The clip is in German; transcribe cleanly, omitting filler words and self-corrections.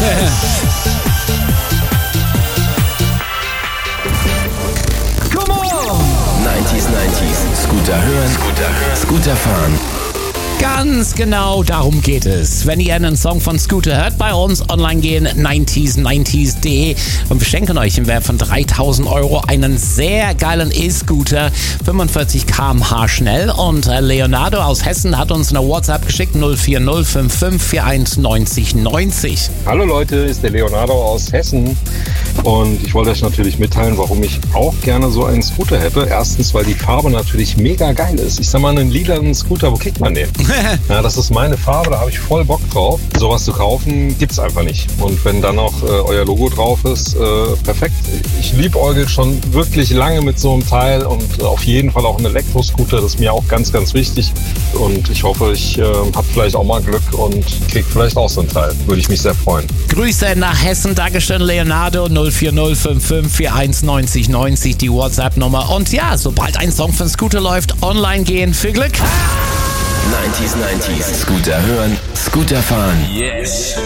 Come on! 90s, Scooter hören, Scooter fahren. Ganz genau darum geht es. Wenn ihr einen Song von Scooter hört, bei uns online gehen, 90s90s.de, und wir schenken euch im Wert von 3.000 € einen sehr geilen E-Scooter, 45 km/h schnell. Und Leonardo aus Hessen hat uns eine WhatsApp geschickt, 04055419090. Hallo Leute, ist der Leonardo aus Hessen und ich wollte euch natürlich mitteilen, warum ich auch gerne so einen Scooter hätte. Erstens, weil die Farbe natürlich mega geil ist. Ich sag mal, einen lilanen Scooter, wo kriegt man den? Ja, das ist meine Farbe, da habe ich voll Bock drauf. Sowas zu kaufen gibt's einfach nicht. Und wenn dann auch euer Logo drauf ist, perfekt. Ich liebäugel schon wirklich lange mit so einem Teil und auf jeden Fall auch ein Elektroscooter, das ist mir auch ganz, ganz wichtig. Und ich hoffe, ich habe vielleicht auch mal Glück und kriege vielleicht auch so ein Teil. Würde ich mich sehr freuen. Grüße nach Hessen, Dankeschön Leonardo, 04055419090, die WhatsApp-Nummer. Und ja, sobald ein Song von Scooter läuft, online gehen. Viel Glück! 90s, Scooter hören, Scooter fahren. Yes.